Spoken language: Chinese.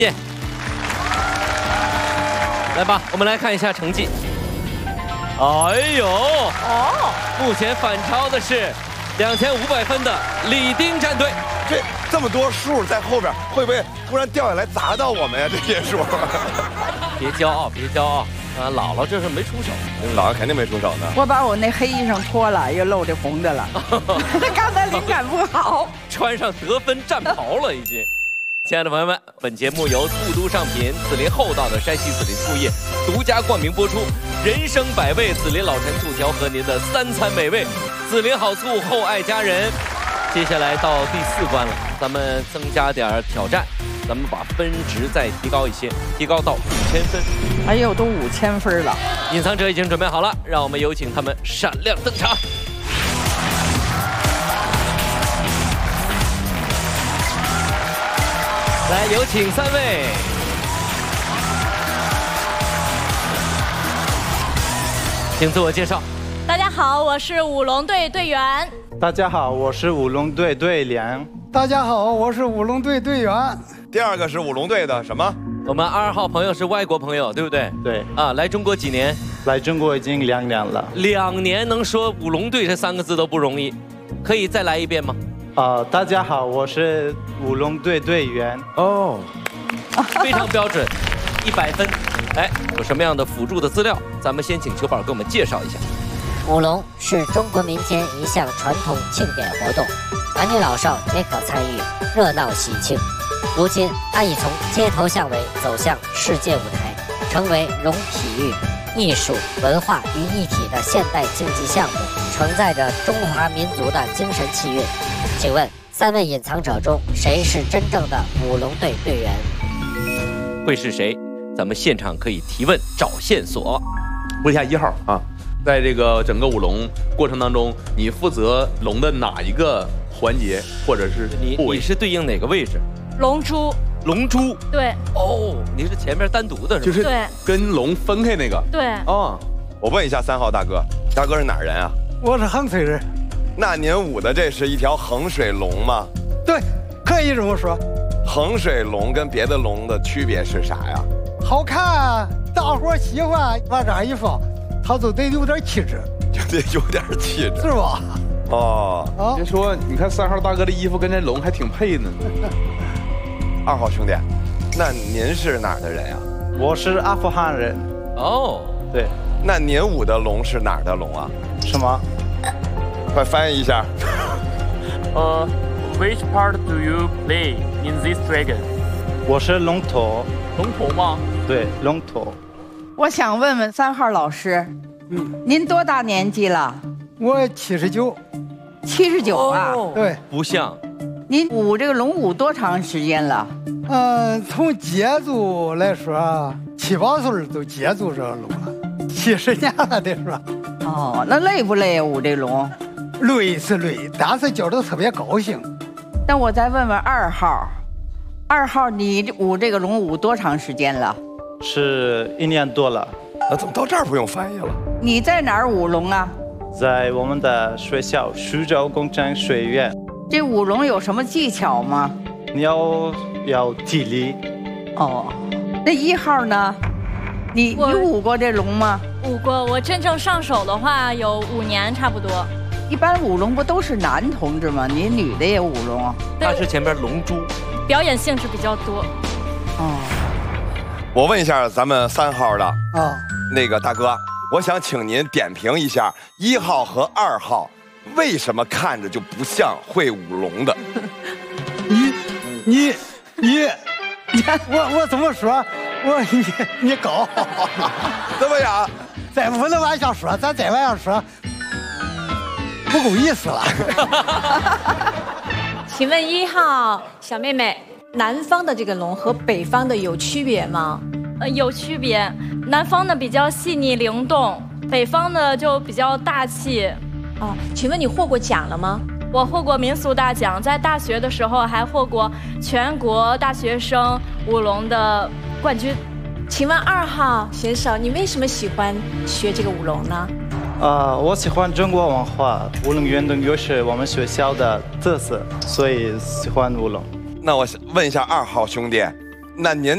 耶！来吧，我们来看一下成绩。哎呦，目前反超的是2500分的李丁战队。 这么多数在后边，会不会突然掉下来砸到我们呀？这些数。 别骄傲，别骄傲。姥姥这是没出手， 姥姥肯定没出手呢。 我把我那黑衣裳脱了，又露这红的了。刚才灵感不好， 穿上得分战袍了已经。亲爱的朋友们，本节目由兔都上品紫林厚道的山西紫林醋业独家冠名播出，人生百味紫林老陈醋调和您的3餐美味，紫林好醋厚爱家人。接下来到第4关了，咱们增加点挑战，咱们把分值再提高一些，提高到5000分。 哎呦，都5000分了！ 隐藏者已经准备好了，让我们有请他们闪亮登场。来，有请3位。请自我介绍。 大家好，我是舞龙队队员。 大家好，我是舞龙队队员。 大家好，我是舞龙队队员。 第2个是舞龙队的什么？ 我们2号朋友是外国朋友，对不对？ 对。 来中国几年？ 来中国已经2年了。 2年能说舞龙队这3个字都不容易，可以再来一遍吗？ 大家好，我是舞龙队队员。 哦， 非常标准，100分。哎，有什么样的辅助的资料？咱们先请球宝给我们介绍一下。 舞龙是中国民间一项传统庆典活动，男女老少皆可参与，热闹喜庆。如今，它已从街头巷尾走向世界舞台，成为融体育、艺术、文化于一体的现代竞技项目，承载着中华民族的精神气韵。请问3位隐藏者中，谁是真正的舞龙队队员？ 会是谁？咱们现场可以提问找线索。 问一下1号啊，在这个整个舞龙过程当中，你负责龙的哪一个环节，或者是部位？ 你是对应哪个位置？ 龙珠。 龙珠。 对。 哦，你是前面单独的是吧？ 就是跟龙分开那个。 对。 哦，我问一下3号大哥，大哥是哪儿人啊？ 我是衡水人。 那您舞的这是一条衡水龙吗？ 对，可以这么说。 衡水龙跟别的龙的区别是啥呀？ 好看，大伙喜欢，往这儿一放，它就得有点气质， 就得有点气质， 是吧？ 哦， 别说，你看3号大哥的衣服跟这龙还挺配呢。 2号兄弟，那您是哪儿的人呀？ 我是阿富汗人。 哦， 对。 那您舞的龙是哪儿的龙啊？ 什么？ 快翻译一下。 Which part do you play in this dragon？ 我是龙头。 龙头吗？ 对，龙头。 我想问问3号老师，您多大年纪了？ 我79。 79啊？ 对。 不像。 您舞这个龙舞多长时间了？ 从接触来说，7、8岁都接触这个龙了，70年了得说。 哦，那累不累啊？舞这龙？ 累是累，但是觉得特别高兴。 那我再问问2号，2号你舞这个龙舞多长时间了？ 是1年多了。 那怎么到这儿不用翻译了？ 你在哪儿舞龙啊？ 在我们的学校徐州工程学院。 这舞龙有什么技巧吗？ 你要体力。 哦，那1号呢？你舞过这龙吗？ 舞过，我真正上手的话有5年差不多。 一般舞龙不都是男同志吗？你女的也舞龙？ 他是前边龙珠， 表演性质比较多。 哦， 我问一下咱们3号的那个大哥，我想请您点评一下1号和2号为什么看着就不像会舞龙的？ 你，我怎么说？你高， 怎么样？ 再不能往下说，咱再往下说，不够意思了。 请问1号小妹妹，南方的这个龙和北方的有区别吗？ 有区别，南方的比较细腻灵动，北方的就比较大气。 哦，请问你获过奖了吗？ 我获过民俗大奖，在大学的时候还获过全国大学生舞龙的冠军。 请问2号选手，你为什么喜欢学这个舞龙呢？ 我喜欢中国文化，舞龙运动又是我们学校的特色，所以喜欢舞龙。 那我问一下2号兄弟，那您